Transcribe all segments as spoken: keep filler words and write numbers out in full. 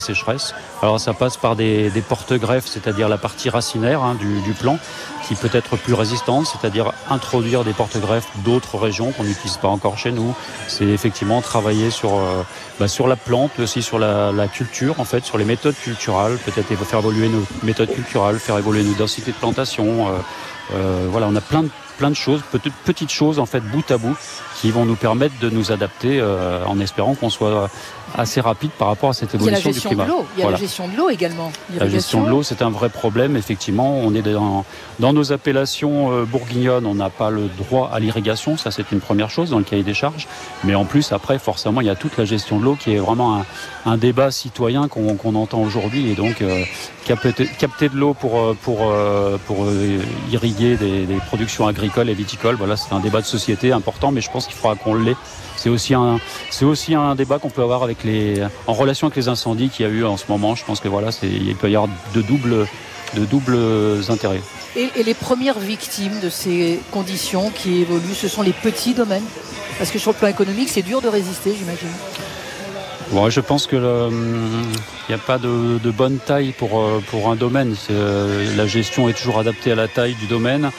sécheresse. Alors ça passe par des, des porte-greffes, c'est-à-dire la partie racinaire hein, du, du plant, qui peut être plus résistante, c'est-à-dire introduire des porte-greffes d'autres régions qu'on n'utilise pas encore chez nous. C'est effectivement travailler sur, euh, bah, sur la plante, mais aussi sur la, la culture, en fait, sur les méthodes culturales, peut-être faire évoluer nos méthodes culturales, faire évoluer nos densités de plantation. Euh, euh, voilà, on a plein de plein de choses, petites choses en fait bout à bout qui vont nous permettre de nous adapter euh, en espérant qu'on soit assez rapide par rapport à cette évolution du climat. Il y a la gestion de l'eau également. La gestion de l'eau, c'est un vrai problème. Effectivement, on est dans, dans nos appellations euh, bourguignonnes, on n'a pas le droit à l'irrigation. Ça, c'est une première chose dans le cahier des charges. Mais en plus, après, forcément, il y a toute la gestion de l'eau qui est vraiment un, un débat citoyen qu'on, qu'on entend aujourd'hui. Et donc, euh, capter, capter de l'eau pour, pour, euh, pour euh, irriguer des, des productions agricoles et viticoles, voilà, c'est un débat de société important, mais je pense qu'il faudra qu'on l'ait. C'est aussi un, c'est aussi un débat qu'on peut avoir avec les, en relation avec les incendies qu'il y a eu en ce moment. Je pense que voilà, c'est, il peut y avoir de doubles, de doubles intérêts. Et, et les premières victimes de ces conditions qui évoluent, ce sont les petits domaines. Parce que sur le plan économique, c'est dur de résister, j'imagine. Bon, je pense que il n'y a pas de, de bonne taille pour, pour un domaine. C'est, la gestion est toujours adaptée à la taille du domaine.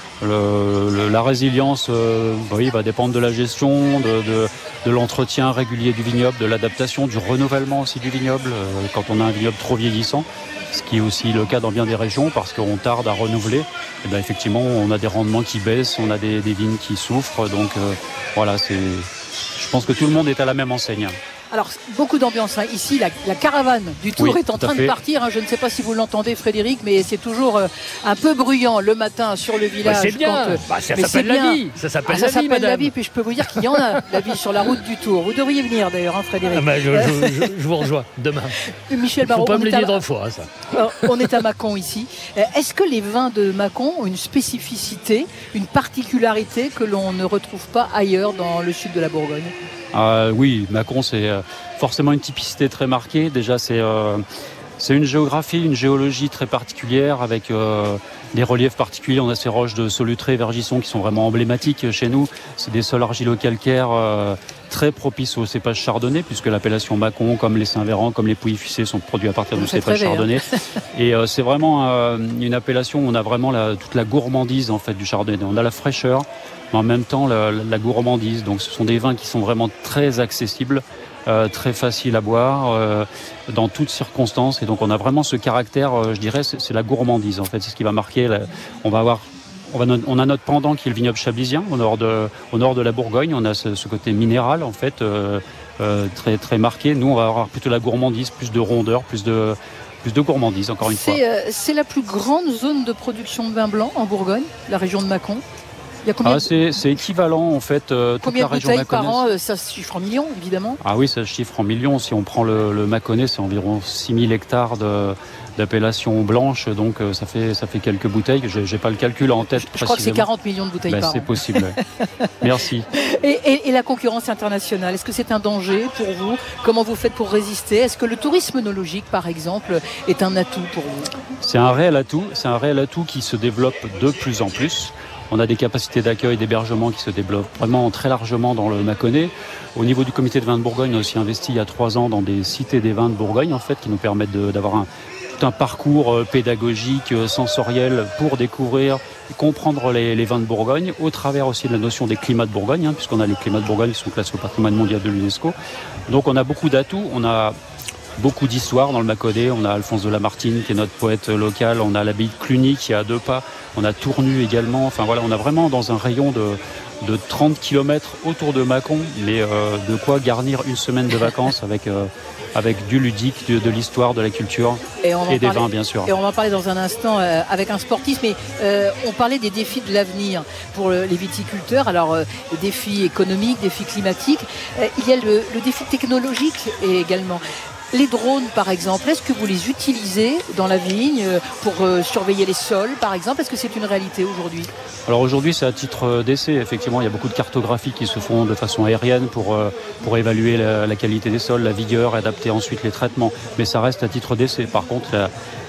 Le, le, la résilience euh, oui, va dépendre de la gestion, de, de, de l'entretien régulier du vignoble, de l'adaptation, du renouvellement aussi du vignoble, euh, quand on a un vignoble trop vieillissant, ce qui est aussi le cas dans bien des régions parce qu'on tarde à renouveler. Et bien, effectivement, on a des rendements qui baissent, on a des, des vignes qui souffrent, donc euh, voilà, c'est, je pense que tout le monde est à la même enseigne. Alors, beaucoup d'ambiance. Hein. Ici, la, la caravane du Tour oui, est en train de partir. Hein. Je ne sais pas si vous l'entendez, Frédéric, mais c'est toujours euh, un peu bruyant le matin sur le village. Bah, c'est bien. Quand, euh, bah, ça s'appelle la vie. Ça s'appelle, ah, la, ça vie, s'appelle la vie. Puis je peux vous dire qu'il y en a, la vie sur la route du Tour. Vous devriez venir d'ailleurs, hein, Frédéric. Ah bah, je, je, je, je vous rejoins demain. Michel Barraud. Il ne faut pas me le dire à... deux fois, ça. Alors, on est à Mâcon ici. Est-ce que les vins de Mâcon ont une spécificité, une particularité que l'on ne retrouve pas ailleurs dans le sud de la Bourgogne ? Euh, oui, Mâcon, c'est euh, forcément une typicité très marquée. Déjà, c'est, euh, c'est une géographie, une géologie très particulière avec euh, des reliefs particuliers. On a ces roches de Solutré et Vergisson qui sont vraiment emblématiques chez nous. C'est des sols argilo-calcaires euh, très propices au cépage chardonnay, puisque l'appellation Mâcon, comme les Saint-Véran, comme les Pouilly-Fuissé, sont produits à partir du cépage chardonnay. Hein. Et euh, c'est vraiment euh, une appellation où on a vraiment la, toute la gourmandise en fait, du chardonnay. On a la fraîcheur, mais en même temps la, la gourmandise. Donc ce sont des vins qui sont vraiment très accessibles, euh, très faciles à boire, euh, dans toutes circonstances. Et donc on a vraiment ce caractère, euh, je dirais, c'est, c'est la gourmandise. En fait, c'est ce qui va marquer. La, on va avoir, on, va, on a notre pendant qui est le vignoble chablisien au nord de, au nord de la Bourgogne. On a ce, ce côté minéral en fait, euh, euh, très très marqué. Nous, on va avoir plutôt la gourmandise, plus de rondeur, plus de plus de gourmandise. Encore une c'est, fois. Euh, c'est la plus grande zone de production de vin blanc en Bourgogne, la région de Mâcon. Il y a combien ah, c'est, c'est équivalent en fait. Euh, toute combien la de région bouteilles par an? mâconnaise. Ça se chiffre en millions, évidemment. Ah oui, ça se chiffre en millions. Si on prend le, le Mâconnais, c'est environ six mille hectares de, d'appellation blanche. Donc euh, ça fait ça fait quelques bouteilles. J'ai, j'ai pas le calcul en tête. Je, je crois que c'est quarante millions de bouteilles ben, par c'est an. C'est possible. Merci. Et, et, et la concurrence internationale, est-ce que c'est un danger pour vous? Comment vous faites pour résister? Est-ce que le tourisme œnologique, par exemple, est un atout pour vous? C'est un réel atout. C'est un réel atout qui se développe de plus en plus. On a des capacités d'accueil et d'hébergement qui se développent vraiment très largement dans le Mâconnais. Au niveau du comité de vins de Bourgogne, on a aussi investi il y a trois ans dans des cités des vins de Bourgogne, en fait, qui nous permettent de, d'avoir un, tout un parcours pédagogique, sensoriel pour découvrir et comprendre les, les vins de Bourgogne, au travers aussi de la notion des climats de Bourgogne, hein, puisqu'on a les climats de Bourgogne qui sont classés au patrimoine mondial de l'UNESCO. Donc on a beaucoup d'atouts. On a beaucoup d'histoires dans le Mâconnais. On a Alphonse de Lamartine qui est notre poète local. On a l'abbaye de Cluny qui est à deux pas. On a Tournu également. Enfin voilà, on a vraiment dans un rayon de, de trente kilomètres autour de Mâcon, mais euh, de quoi garnir une semaine de vacances avec, euh, avec du ludique, de, de l'histoire, de la culture et, et des parler, vins bien sûr. Et on va en parler dans un instant euh, avec un sportif, mais euh, on parlait des défis de l'avenir pour le, les viticulteurs. Alors euh, défis économiques, défis climatiques. Euh, il y a le, le défi technologique également. Les drones, par exemple, est-ce que vous les utilisez dans la vigne pour euh, surveiller les sols, par exemple? Est-ce que c'est une réalité aujourd'hui? Alors aujourd'hui, c'est à titre d'essai. Effectivement, il y a beaucoup de cartographies qui se font de façon aérienne pour, euh, pour évaluer la, la qualité des sols, la vigueur, adapter ensuite les traitements. Mais ça reste à titre d'essai. Par contre, la,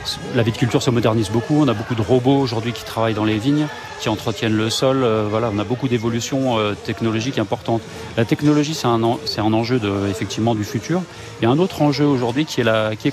la viticulture se modernise beaucoup. On a beaucoup de robots aujourd'hui qui travaillent dans les vignes, qui entretiennent le sol. Euh, voilà, on a beaucoup d'évolutions euh, technologiques importantes. La technologie, c'est un, en, c'est un enjeu de, effectivement du futur. Il y a un autre enjeu aujourd'hui qui est, la, qui est